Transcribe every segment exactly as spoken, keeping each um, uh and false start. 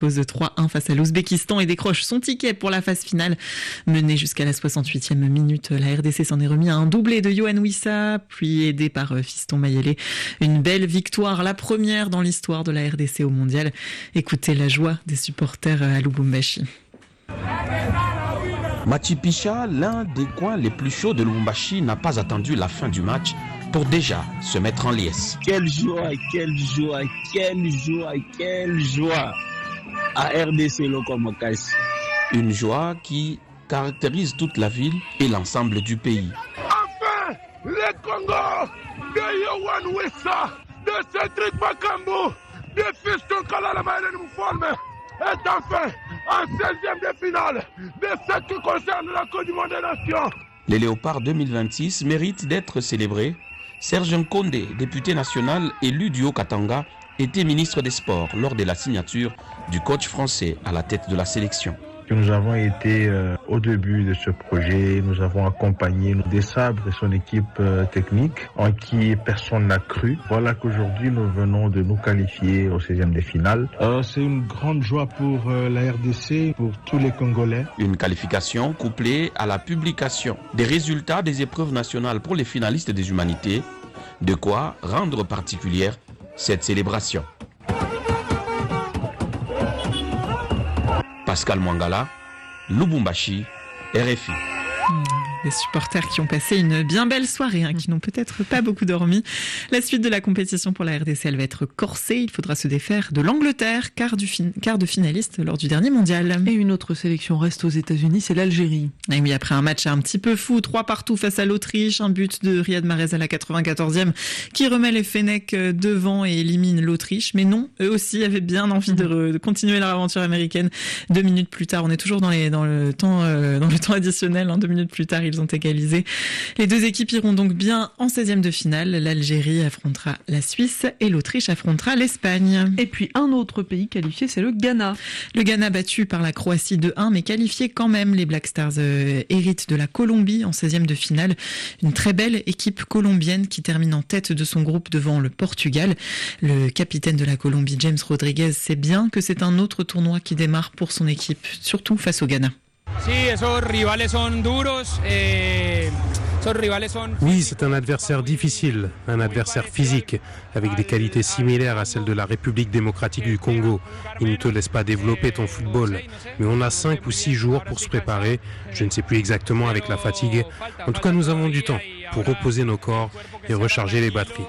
Pose trois un face à l'Ouzbékistan et décroche son ticket pour la phase finale. Menée jusqu'à la soixante-huitième minute, la R D C s'en est remis à un doublé de Yohan Wissa, puis aidé par Fiston Mayele. Une belle victoire, la première dans l'histoire de la R D C au mondial. Écoutez la joie des supporters à Lubumbashi. Machipicha, l'un des coins les plus chauds de Lubumbashi, n'a pas attendu la fin du match pour déjà se mettre en liesse. Quelle joie, quelle joie, quelle joie, quelle joie à R D C Lokomokas. Une joie qui caractérise toute la ville et l'ensemble du pays. Enfin, le Congo de Yohan Wissa, de Cédric Bakambu, de Fiston Kalala Mouforme est enfin en seizième de finale de ce qui concerne la Coupe du Monde des Nations. Les Léopards deux mille vingt-six méritent d'être célébrés. Serge Nkondé, député national élu du Haut-Katanga, était ministre des Sports lors de la signature du coach français à la tête de la sélection. Nous avons été euh, au début de ce projet, nous avons accompagné des sabres et son équipe euh, technique en qui personne n'a cru. Voilà qu'aujourd'hui nous venons de nous qualifier au seizième de finale. Euh, c'est une grande joie pour euh, la R D C, pour tous les Congolais. Une qualification couplée à la publication des résultats des épreuves nationales pour les finalistes des humanités, de quoi rendre particulière cette célébration. Pascal Mwangala, Lubumbashi, R F I. Des supporters qui ont passé une bien belle soirée, hein, qui n'ont peut-être pas beaucoup dormi. La suite de la compétition pour la R D C, elle va être corsée. Il faudra se défaire de l'Angleterre, quart, du fin... quart de finaliste lors du dernier mondial. Et une autre sélection reste aux États-Unis, c'est l'Algérie. Et oui, après un match un petit peu fou, trois partout face à l'Autriche, un but de Riyad Mahrez à la quatre-vingt-quatorzième qui remet les Fennecs devant et élimine l'Autriche. Mais non, eux aussi avaient bien envie de, re... de continuer leur aventure américaine. Deux minutes plus tard, on est toujours dans, les... dans, le, temps, euh, dans le temps additionnel, hein. Deux minutes plus tard, ils ont égalisé. Les deux équipes iront donc bien en seizième de finale. L'Algérie affrontera la Suisse et l'Autriche affrontera l'Espagne. Et puis un autre pays qualifié, c'est le Ghana. Le Ghana battu par la Croatie deux un, mais qualifié quand même. Les Black Stars euh, héritent de la Colombie en seizième de finale. Une très belle équipe colombienne qui termine en tête de son groupe devant le Portugal. Le capitaine de la Colombie, James Rodriguez, sait bien que c'est un autre tournoi qui démarre pour son équipe, surtout face au Ghana. Oui, c'est un adversaire difficile, un adversaire physique, avec des qualités similaires à celles de la République démocratique du Congo. Il ne te laisse pas développer ton football, mais on a cinq ou six jours pour se préparer, je ne sais plus exactement avec la fatigue. En tout cas, nous avons du temps pour reposer nos corps et recharger les batteries.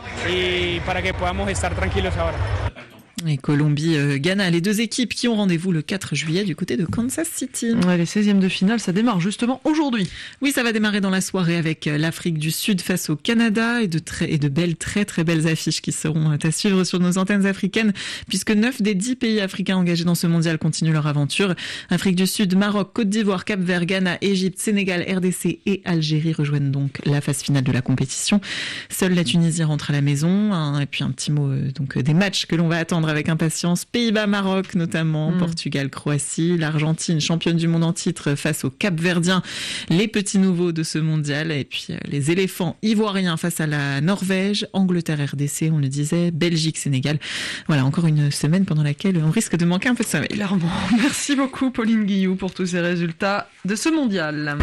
Et Colombie, euh, Ghana, les deux équipes qui ont rendez-vous le quatre juillet du côté de Kansas City. Ouais, les seizièmes de finale, ça démarre justement aujourd'hui. Oui, ça va démarrer dans la soirée avec l'Afrique du Sud face au Canada et de, très, et de belles, très très belles affiches qui seront à suivre sur nos antennes africaines, puisque neuf des dix pays africains engagés dans ce mondial continuent leur aventure. Afrique du Sud, Maroc, Côte d'Ivoire, Cap-Vert, Ghana, Égypte, Sénégal, R D C et Algérie rejoignent donc la phase finale de la compétition. Seule la Tunisie rentre à la maison. Hein, et puis un petit mot euh, donc des matchs que l'on va attendre avec impatience. Pays-Bas, Maroc notamment, mmh. Portugal, Croatie, l'Argentine, championne du monde en titre face aux Cap-Verdiens, les petits nouveaux de ce mondial, et puis euh, les éléphants ivoiriens face à la Norvège, Angleterre, R D C, on le disait, Belgique, Sénégal. Voilà, encore une semaine pendant laquelle on risque de manquer un peu de sommeil. Clairement. Merci beaucoup Pauline Guillou pour tous ces résultats de ce mondial.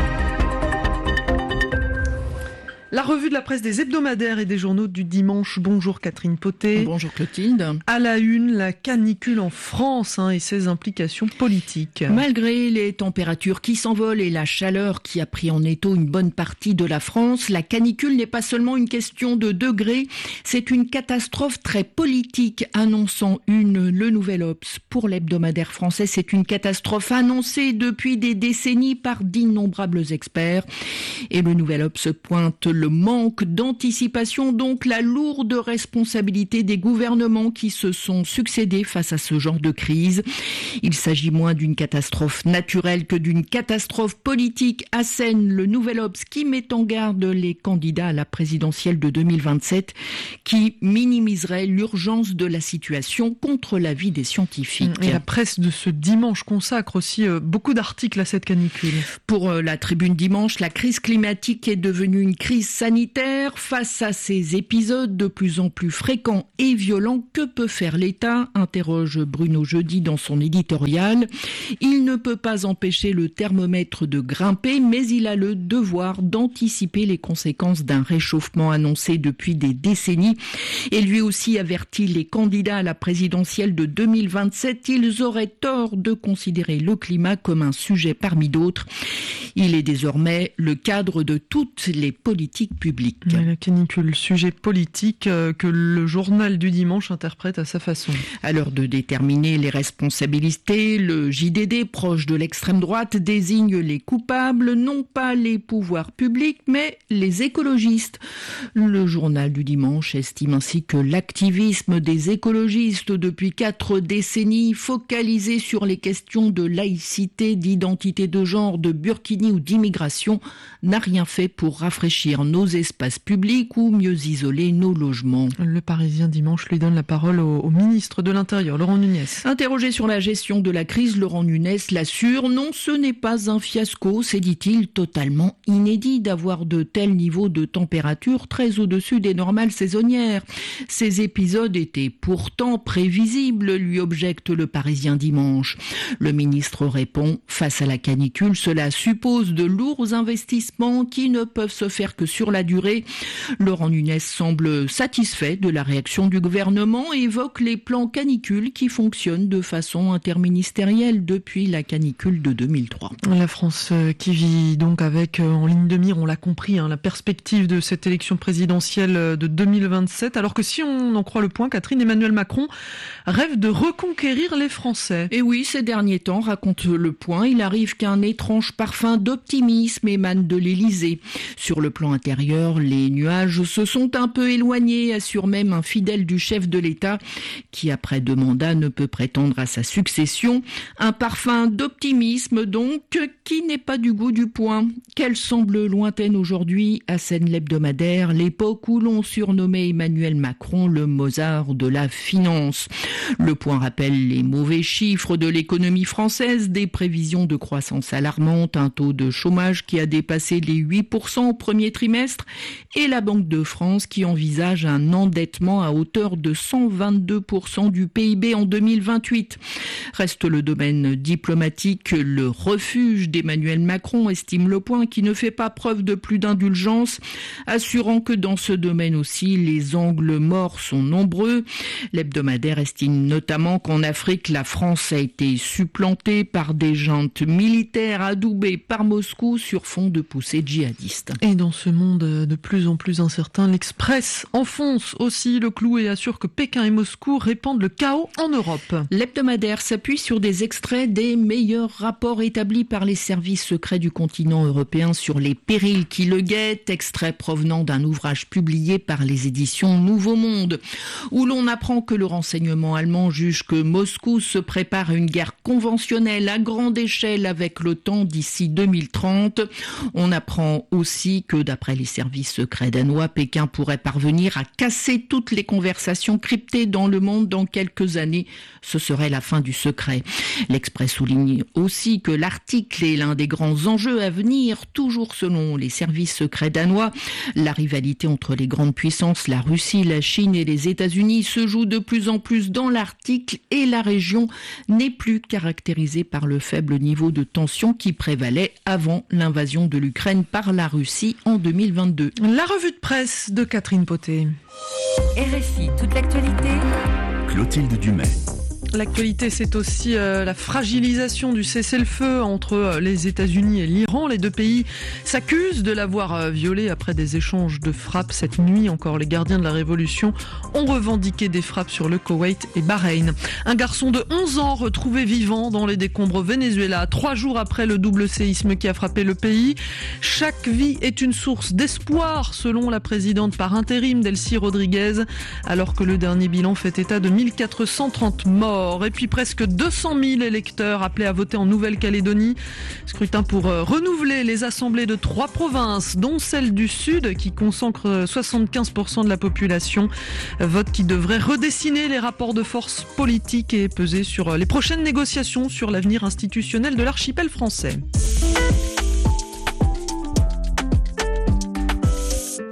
La revue de la presse des hebdomadaires et des journaux du dimanche. Bonjour Catherine Potet. Bonjour Clotilde. À la une, la canicule en France hein, et ses implications politiques. Malgré les températures qui s'envolent et la chaleur qui a pris en étau une bonne partie de la France, la canicule n'est pas seulement une question de degrés, c'est une catastrophe très politique, annonçant une Le Nouvel Obs. Pour l'hebdomadaire français, c'est une catastrophe annoncée depuis des décennies par d'innombrables experts. Et Le Nouvel Obs pointe le manque d'anticipation, donc la lourde responsabilité des gouvernements qui se sont succédés face à ce genre de crise. Il s'agit moins d'une catastrophe naturelle que d'une catastrophe politique, assène Le Nouvel Obs, qui met en garde les candidats à la présidentielle de deux mille vingt-sept qui minimiserait l'urgence de la situation contre l'avis des scientifiques. Et la presse de ce dimanche consacre aussi beaucoup d'articles à cette canicule. Pour la Tribune Dimanche, la crise climatique est devenue une crise sanitaire. Face à ces épisodes de plus en plus fréquents et violents, que peut faire l'État ? Interroge Bruno Jeudi dans son éditorial. Il ne peut pas empêcher le thermomètre de grimper, mais il a le devoir d'anticiper les conséquences d'un réchauffement annoncé depuis des décennies. Et lui aussi avertit les candidats à la présidentielle de deux mille vingt-sept. Ils auraient tort de considérer le climat comme un sujet parmi d'autres. Il est désormais le cadre de toutes les politiques publiques. La canicule, sujet politique que le journal du dimanche interprète à sa façon. À l'heure de déterminer les responsabilités, le J D D, proche de l'extrême droite, désigne les coupables, non pas les pouvoirs publics, mais les écologistes. Le journal du dimanche estime ainsi que l'activisme des écologistes depuis quatre décennies, focalisé sur les questions de laïcité, d'identité de genre, de burkini ou d'immigration, n'a rien fait pour rafraîchir nos espaces publics ou mieux isoler nos logements. Le Parisien dimanche lui donne la parole au, au ministre de l'Intérieur, Laurent Nunez. Interrogé sur la gestion de la crise, Laurent Nunez l'assure, non, ce n'est pas un fiasco, c'est, dit-il, totalement inédit d'avoir de tels niveaux de température très au-dessus des normales saisonnières. Ces épisodes étaient pourtant prévisibles, lui objecte le Parisien dimanche. Le ministre répond, face à la canicule, cela suppose de lourds investissements qui ne peuvent se faire que sur la durée. Laurent Nunez semble satisfait de la réaction du gouvernement et évoque les plans canicule qui fonctionnent de façon interministérielle depuis la canicule de deux mille trois. La France qui vit donc avec en ligne de mire, on l'a compris, hein, la perspective de cette élection présidentielle de deux mille vingt-sept, alors que si on en croit Le Point, Catherine, Emmanuel Macron rêve de reconquérir les Français. Et oui, ces derniers temps, raconte Le Point, il arrive qu'un étrange parfum d'optimisme émane de l'Élysée. Sur le plan intérieur, les nuages se sont un peu éloignés, assure même un fidèle du chef de l'État, qui après deux mandats ne peut prétendre à sa succession. Un parfum d'optimisme donc, qui n'est pas du goût du Point. Qu'elle semble lointaine aujourd'hui, assène l'hebdomadaire, l'époque où l'on surnommait Emmanuel Macron le Mozart de la finance. Le Point rappelle les mauvais chiffres de l'économie française, des prévisions de croissance alarmantes, un taux de chômage qui a dépassé les huit pour cent au premier trimestre et la Banque de France qui envisage un endettement à hauteur de cent vingt-deux pour cent du P I B en deux mille vingt-huit. Reste le domaine diplomatique, le refuge d'Emmanuel Macron, estime Le Point, qui ne fait pas preuve de plus d'indulgence, assurant que dans ce domaine aussi, les angles morts sont nombreux. L'hebdomadaire estime notamment qu'en Afrique, la France a été supplantée par des juntes militaires adoubées par Moscou sur fond de poussée djihadiste. Et dans ce monde de plus en plus incertain, l'Express enfonce aussi le clou et assure que Pékin et Moscou répandent le chaos en Europe. L'hebdomadaire s'appuie sur des extraits des meilleurs rapports établis par les services secrets du continent européen sur les périls qui le guettent, extraits provenant d'un ouvrage publié par les éditions Nouveau Monde, où l'on apprend que le renseignement allemand juge que Moscou se prépare à une guerre conventionnelle à grande échelle avec l'OTAN d'ici deux mille trente. On apprend aussi que, d'après les services secrets danois, Pékin pourrait parvenir à casser toutes les conversations cryptées dans le monde dans quelques années. Ce serait la fin du secret. L'Express souligne aussi que l'article est l'un des grands enjeux à venir, toujours selon les services secrets danois. La rivalité entre les grandes puissances, la Russie, la Chine et les États-Unis se joue de plus en plus dans l'article et la région n'est plus caractérisée par le faible niveau de tension qui prévalait avant l'invasion de l'Ukraine par la Russie en deux mille vingt-deux. La revue de presse de Catherine Potet. R F I, toute l'actualité. Clotilde Dumais. L'actualité, c'est aussi euh, la fragilisation du cessez-le-feu entre euh, les États-Unis et l'Iran. Les deux pays s'accusent de l'avoir euh, violé après des échanges de frappes cette nuit. Encore, les gardiens de la révolution ont revendiqué des frappes sur le Koweït et Bahreïn. Un garçon de onze ans retrouvé vivant dans les décombres au Venezuela, trois jours après le double séisme qui a frappé le pays. Chaque vie est une source d'espoir, selon la présidente par intérim Delcy Rodriguez, alors que le dernier bilan fait état de mille quatre cent trente morts. Et puis presque deux cent mille électeurs appelés à voter en Nouvelle-Calédonie. Scrutin pour renouveler les assemblées de trois provinces, dont celle du Sud, qui consacre soixante-quinze pour cent de la population. Vote qui devrait redessiner les rapports de force politiques et peser sur les prochaines négociations sur l'avenir institutionnel de l'archipel français.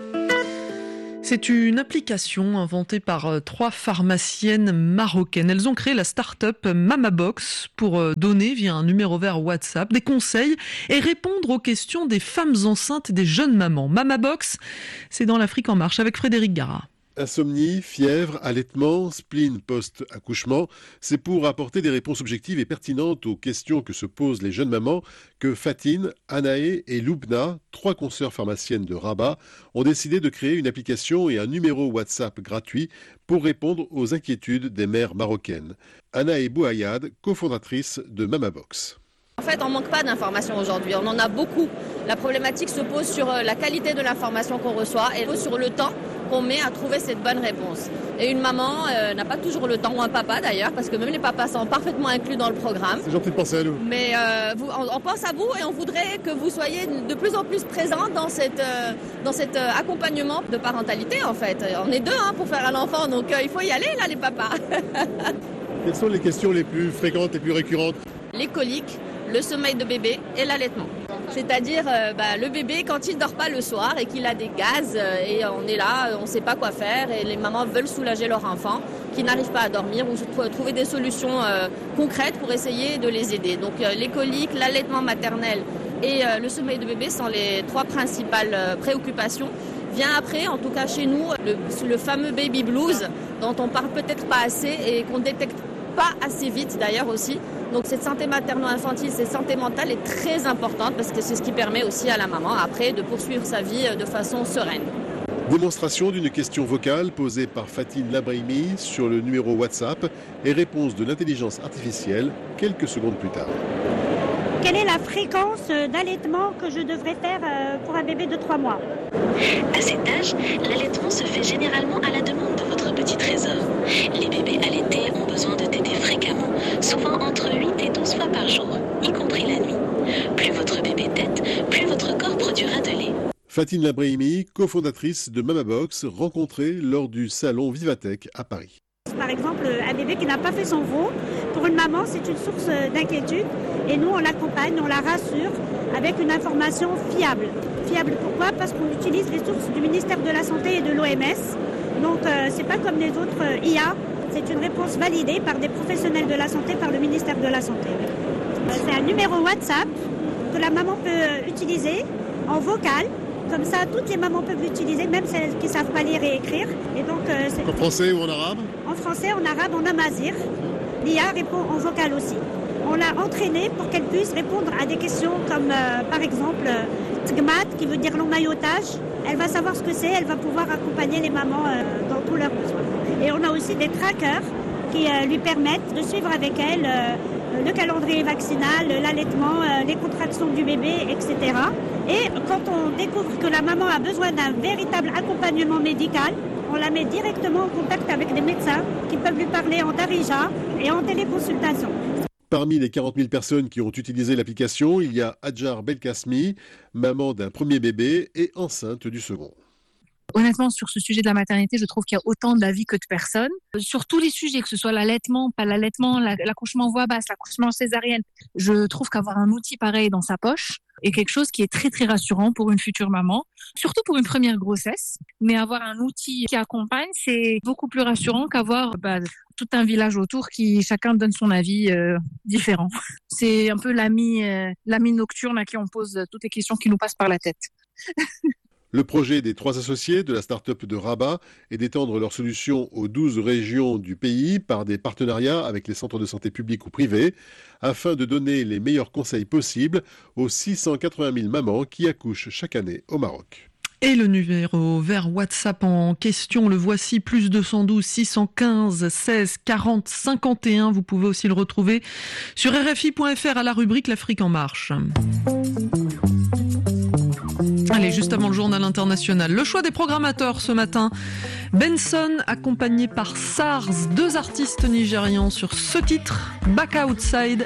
C'est une application inventée par trois pharmaciennes marocaines. Elles ont créé la start-up Mamabox pour donner via un numéro vert WhatsApp des conseils et répondre aux questions des femmes enceintes et des jeunes mamans. Mamabox, c'est dans l'Afrique en marche avec Frédéric Gara. Insomnie, fièvre, allaitement, spleen post-accouchement, c'est pour apporter des réponses objectives et pertinentes aux questions que se posent les jeunes mamans que Fatine, Anaé et Loubna, trois consoeurs pharmaciennes de Rabat, ont décidé de créer une application et un numéro WhatsApp gratuit pour répondre aux inquiétudes des mères marocaines. Anaé Bouayad, cofondatrice de Mamabox. En fait, on ne manque pas d'informations aujourd'hui, on en a beaucoup. La problématique se pose sur la qualité de l'information qu'on reçoit et sur le temps qu'on met à trouver cette bonne réponse. Et une maman euh, n'a pas toujours le temps, ou un papa d'ailleurs, parce que même les papas sont parfaitement inclus dans le programme. C'est gentil de penser à nous. Mais euh, vous, on, on pense à vous et on voudrait que vous soyez de plus en plus présents dans, cette, euh, dans cet euh, accompagnement de parentalité en fait. On est deux hein, pour faire un enfant, donc euh, il faut y aller là les papas. Quelles sont les questions les plus fréquentes, les plus récurrentes ? Les coliques, le sommeil de bébé et l'allaitement. C'est-à-dire euh, bah, le bébé quand il ne dort pas le soir et qu'il a des gaz euh, et on est là, on ne sait pas quoi faire et les mamans veulent soulager leur enfant qui n'arrive pas à dormir ou trouver des solutions euh, concrètes pour essayer de les aider. Donc euh, les coliques, l'allaitement maternel et euh, le sommeil de bébé sont les trois principales euh, préoccupations. Vient après, en tout cas chez nous, le, le fameux baby blues dont on parle peut-être pas assez et qu'on détecte pas assez vite d'ailleurs aussi. Donc cette santé materno-infantile, cette santé mentale est très importante parce que c'est ce qui permet aussi à la maman après de poursuivre sa vie de façon sereine. Démonstration d'une question vocale posée par Fatine Labrahimi sur le numéro WhatsApp et réponse de l'intelligence artificielle quelques secondes plus tard. Quelle est la fréquence d'allaitement que je devrais faire pour un bébé de trois mois ? À cet âge, l'allaitement se fait généralement à la demande de votre petit trésor. Les bébés allaités ont besoin de téter fréquemment, souvent entre huit et douze fois par jour, y compris la nuit. Plus votre bébé tète, plus votre corps produira de lait. Fatine Labrahimi, cofondatrice de Mamabox, rencontrée lors du salon Vivatech à Paris. Par exemple, un bébé qui n'a pas fait son veau, pour une maman, c'est une source d'inquiétude. Et nous, on l'accompagne, on la rassure avec une information fiable. Fiable pourquoi ? Parce qu'on utilise les sources du ministère de la Santé et de l'O M S. Donc, euh, c'est pas comme les autres euh, I A. C'est une réponse validée par des professionnels de la santé, par le ministère de la Santé. C'est un numéro WhatsApp que la maman peut utiliser en vocal. Comme ça, toutes les mamans peuvent l'utiliser, même celles qui ne savent pas lire et écrire. Et donc, euh, c'est... En français ou en arabe ? En français, en arabe, en amazigh. L'I A répond en vocal aussi. On l'a entraînée pour qu'elle puisse répondre à des questions comme, euh, par exemple, euh, Tgmat, qui veut dire l'emmaillotage. Elle va savoir ce que c'est, elle va pouvoir accompagner les mamans euh, dans tous leurs besoins. Et on a aussi des trackers qui euh, lui permettent de suivre avec elle euh, le calendrier vaccinal, l'allaitement, euh, les contractions du bébé, et cetera. Et quand on découvre que la maman a besoin d'un véritable accompagnement médical, on la met directement en contact avec des médecins qui peuvent lui parler en darija et en téléconsultation. Parmi les quarante mille personnes qui ont utilisé l'application, il y a Adjar Belkasmi, maman d'un premier bébé et enceinte du second. Honnêtement, sur ce sujet de la maternité, je trouve qu'il y a autant d'avis que de personnes. Sur tous les sujets, que ce soit l'allaitement, pas l'allaitement, l'accouchement en voie basse, l'accouchement césarienne, je trouve qu'avoir un outil pareil dans sa poche est quelque chose qui est très très rassurant pour une future maman, surtout pour une première grossesse. Mais avoir un outil qui accompagne, c'est beaucoup plus rassurant qu'avoir bah, tout un village autour qui chacun donne son avis euh, différent. C'est un peu l'ami, euh, l'ami nocturne à qui on pose toutes les questions qui nous passent par la tête. Le projet des trois associés de la start-up de Rabat est d'étendre leurs solutions aux douze régions du pays par des partenariats avec les centres de santé publics ou privés afin de donner les meilleurs conseils possibles aux six cent quatre-vingt mille mamans qui accouchent chaque année au Maroc. Et le numéro vert WhatsApp en question, le voici, plus deux cent douze six cent quinze seize quarante cinquante et un. Vous pouvez aussi le retrouver sur R F I point F R à la rubrique L'Afrique en marche. Allez, juste avant le journal international, le choix des programmateurs ce matin. Benson, accompagné par SARS, deux artistes nigérians sur ce titre, Back Outside